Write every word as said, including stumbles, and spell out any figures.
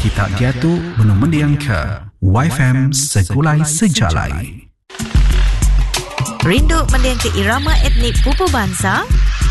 Kita jatuh Benung mendiang ke Y F M Sekulai Sejalai. Rindu mendiang ke irama etnik pupu bangsa?